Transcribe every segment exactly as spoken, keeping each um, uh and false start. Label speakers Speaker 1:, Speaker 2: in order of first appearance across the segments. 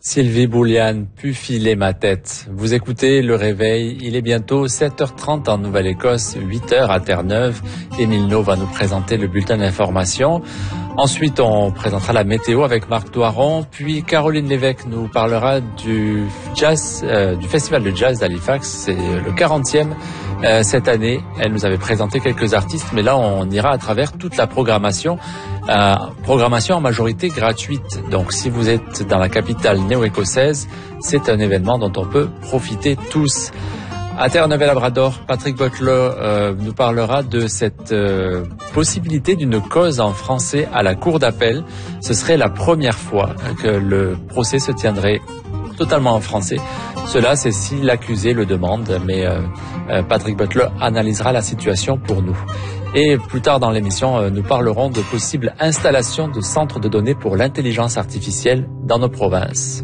Speaker 1: Sylvie Bouliane, pu filer ma tête. Vous écoutez Le Réveil, il est bientôt sept heures trente en Nouvelle-Écosse, huit heures à Terre-Neuve. Émile No va nous présenter le bulletin d'information. Ensuite, on présentera la météo avec Marc Doiron, puis Caroline Lévesque nous parlera du jazz, euh, du Festival de Jazz d'Halifax. C'est le quarantième euh, cette année. Elle nous avait présenté quelques artistes, mais là, on ira à travers toute la programmation. Euh, programmation en majorité gratuite. Donc, si vous êtes dans la capitale néo-écossaise, c'est un événement dont on peut profiter tous. À Terre-Neuve-Labrador, Patrick Butler euh, nous parlera de cette euh, possibilité d'une cause en français à la cour d'appel. Ce serait la première fois que le procès se tiendrait totalement en français. Cela, c'est si l'accusé le demande, mais euh, euh, Patrick Butler analysera la situation pour nous. Et plus tard dans l'émission, euh, nous parlerons de possibles installations de centres de données pour l'intelligence artificielle dans nos provinces.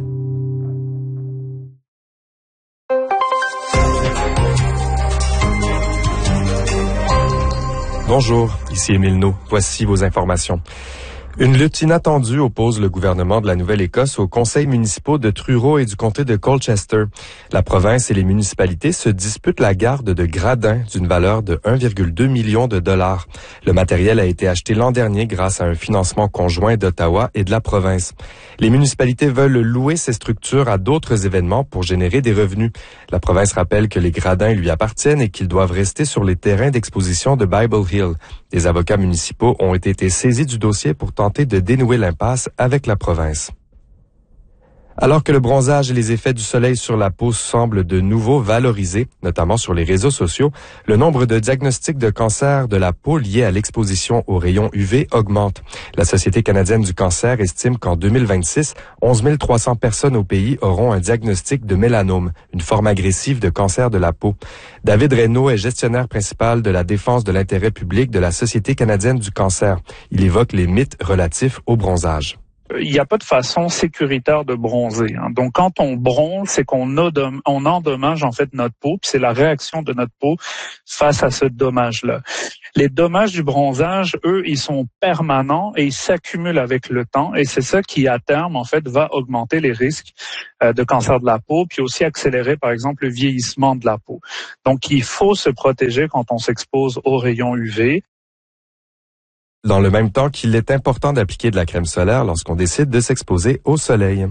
Speaker 2: Bonjour, ici Émile No. Voici vos informations. Une lutte inattendue oppose le gouvernement de la Nouvelle-Écosse aux conseils municipaux de Truro et du comté de Colchester. La province et les municipalités se disputent la garde de gradins d'une valeur de un virgule deux million de dollars. Le matériel a été acheté l'an dernier grâce à un financement conjoint d'Ottawa et de la province. Les municipalités veulent louer ces structures à d'autres événements pour générer des revenus. La province rappelle que les gradins lui appartiennent et qu'ils doivent rester sur les terrains d'exposition de Bible Hill. Des avocats municipaux ont été saisis du dossier pour tenter de dénouer l'impasse avec la province. Alors que le bronzage et les effets du soleil sur la peau semblent de nouveau valorisés, notamment sur les réseaux sociaux, le nombre de diagnostics de cancer de la peau liés à l'exposition aux rayons U V augmente. La Société canadienne du cancer estime qu'en deux mille vingt-six, onze mille trois cents personnes au pays auront un diagnostic de mélanome, une forme agressive de cancer de la peau. David Reynaud est gestionnaire principal de la défense de l'intérêt public de la Société canadienne du cancer. Il évoque les mythes relatifs au bronzage.
Speaker 3: Il n'y a pas de façon sécuritaire de bronzer. Hein. Donc, quand on bronze, c'est qu'on on endommage en fait notre peau, puis c'est la réaction de notre peau face à ce dommage-là. Les dommages du bronzage, eux, ils sont permanents et ils s'accumulent avec le temps, et c'est ça qui, à terme, en fait, va augmenter les risques euh, de cancer de la peau, puis aussi accélérer, par exemple, le vieillissement de la peau. Donc, il faut se protéger quand on s'expose aux rayons U V.
Speaker 2: Dans le même temps qu'il est important d'appliquer de la crème solaire lorsqu'on décide de s'exposer au soleil.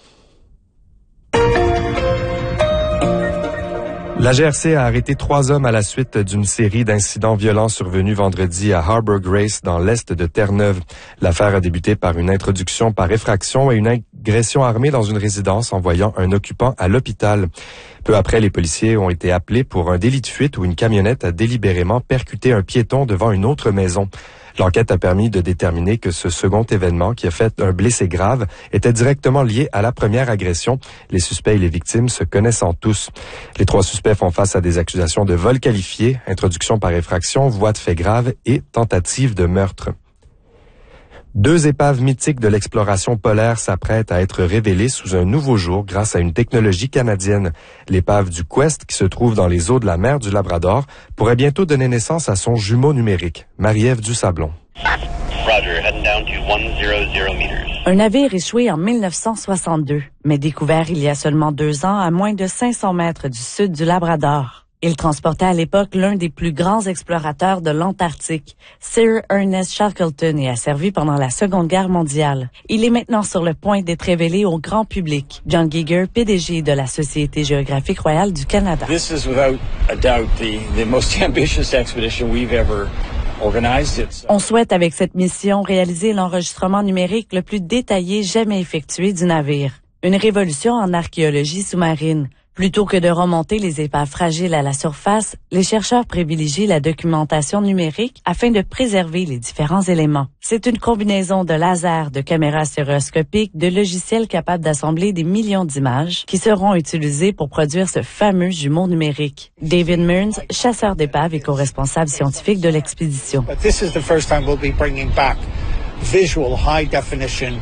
Speaker 2: La G R C a arrêté trois hommes à la suite d'une série d'incidents violents survenus vendredi à Harbour Grace dans l'est de Terre-Neuve. L'affaire a débuté par une introduction par effraction et une agression armée dans une résidence envoyant un occupant à l'hôpital. Peu après, les policiers ont été appelés pour un délit de fuite où une camionnette a délibérément percuté un piéton devant une autre maison. L'enquête a permis de déterminer que ce second événement, qui a fait un blessé grave, était directement lié à la première agression, les suspects et les victimes se connaissant tous. Les trois suspects font face à des accusations de vol qualifié, introduction par effraction, voie de fait grave et tentative de meurtre. Deux épaves mythiques de l'exploration polaire s'apprêtent à être révélées sous un nouveau jour grâce à une technologie canadienne. L'épave du Quest, qui se trouve dans les eaux de la mer du Labrador, pourrait bientôt donner naissance à son jumeau numérique, Marie-Ève Dusablon.
Speaker 4: Roger, heading down to one hundred meters.
Speaker 5: Un navire échoué en mille neuf cent soixante-deux, mais découvert il y a seulement deux ans à moins de cinq cents mètres du sud du Labrador. Il transportait à l'époque l'un des plus grands explorateurs de l'Antarctique, Sir Ernest Shackleton, et a servi pendant la Seconde Guerre mondiale. Il est maintenant sur le point d'être révélé au grand public. John Giger, P D G de la Société géographique royale du Canada.
Speaker 6: This is without a doubt the, the most ambitious expedition we've ever organized. It's...
Speaker 5: On souhaite avec cette mission réaliser l'enregistrement numérique le plus détaillé jamais effectué du navire. Une révolution en archéologie sous-marine. Plutôt que de remonter les épaves fragiles à la surface, les chercheurs privilégient la documentation numérique afin de préserver les différents éléments. C'est une combinaison de lasers, de caméras stéréoscopiques, de logiciels capables d'assembler des millions d'images qui seront utilisés pour produire ce fameux jumeau numérique. David Mearns, chasseur d'épaves et co-responsable scientifique de l'expédition.
Speaker 7: This is the first time we'll be bringing back visual high definition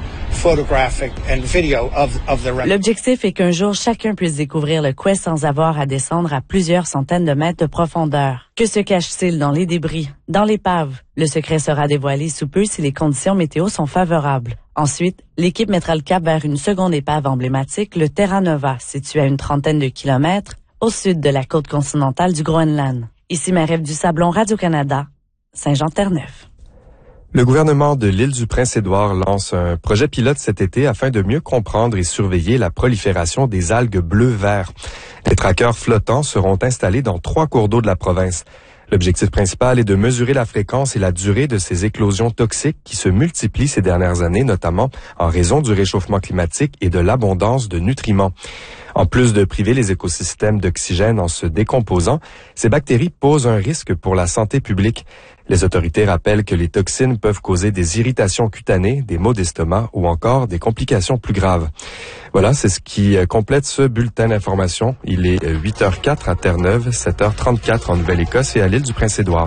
Speaker 7: photographic and video of, of the wreck.
Speaker 5: L'objectif est qu'un jour, chacun puisse découvrir le Quest sans avoir à descendre à plusieurs centaines de mètres de profondeur. Que se cache-t-il dans les débris, dans l'épave? Le secret sera dévoilé sous peu si les conditions météo sont favorables. Ensuite, l'équipe mettra le cap vers une seconde épave emblématique, le Terra Nova, situé à une trentaine de kilomètres au sud de la côte continentale du Groenland. Ici Marie-Ève Dusablon, Radio-Canada, Saint-Jean-Terre-Neuve.
Speaker 2: Le gouvernement de l'île du Prince-Édouard lance un projet pilote cet été afin de mieux comprendre et surveiller la prolifération des algues bleu-vert. Les trackers flottants seront installés dans trois cours d'eau de la province. L'objectif principal est de mesurer la fréquence et la durée de ces éclosions toxiques qui se multiplient ces dernières années, notamment en raison du réchauffement climatique et de l'abondance de nutriments. En plus de priver les écosystèmes d'oxygène en se décomposant, ces bactéries posent un risque pour la santé publique. Les autorités rappellent que les toxines peuvent causer des irritations cutanées, des maux d'estomac ou encore des complications plus graves. Voilà, c'est ce qui complète ce bulletin d'information. Il est huit heures quatre à Terre-Neuve, sept heures trente-quatre en Nouvelle-Écosse et à l'île du Prince-Édouard.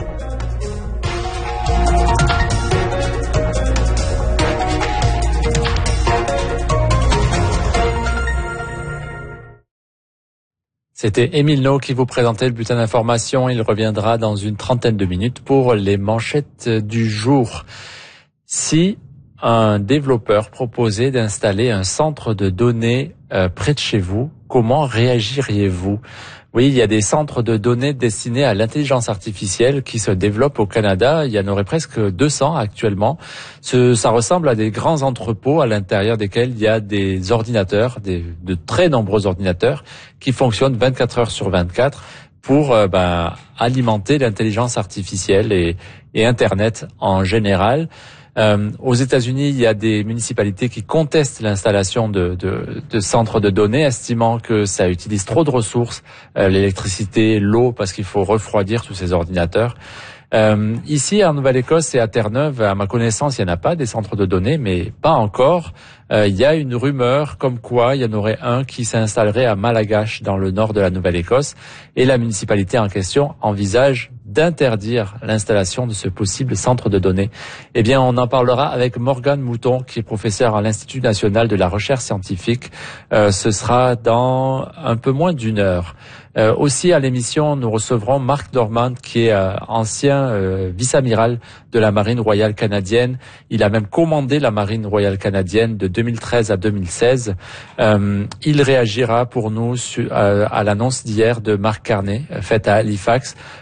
Speaker 1: C'était Émile No qui vous présentait le bulletin d'information. Il reviendra dans une trentaine de minutes pour les manchettes du jour. Si un développeur proposait d'installer un centre de données euh, près de chez vous, comment réagiriez-vous? Oui, il y a des centres de données destinés à l'intelligence artificielle qui se développent au Canada. Il y en aurait presque deux cents actuellement. Ce, ça ressemble à des grands entrepôts à l'intérieur desquels il y a des ordinateurs, des, de très nombreux ordinateurs qui fonctionnent vingt-quatre heures sur vingt-quatre pour euh, ben, alimenter l'intelligence artificielle et, et Internet en général. Euh, aux États-Unis, il y a des municipalités qui contestent l'installation de, de, de centres de données, estimant que ça utilise trop de ressources, euh, l'électricité, l'eau, parce qu'il faut refroidir tous ces ordinateurs. Euh, ici, en Nouvelle-Écosse et à Terre-Neuve, à ma connaissance, il n'y en a pas des centres de données, mais pas encore. Euh, il y a une rumeur comme quoi il y en aurait un qui s'installerait à Malagash, dans le nord de la Nouvelle-Écosse, et la municipalité en question envisage d'interdire l'installation de ce possible centre de données. Eh bien, on en parlera avec Morgane Mouton, qui est professeure à l'Institut national de la recherche scientifique. Euh, ce sera dans un peu moins d'une heure. Euh, aussi à l'émission, nous recevrons Marc Normand, qui est euh, ancien euh, vice-amiral de la Marine royale canadienne. Il a même commandé la Marine royale canadienne de deux mille treize à deux mille seize. Euh, il réagira pour nous su, euh, à l'annonce d'hier de Mark Carney, faite à Halifax,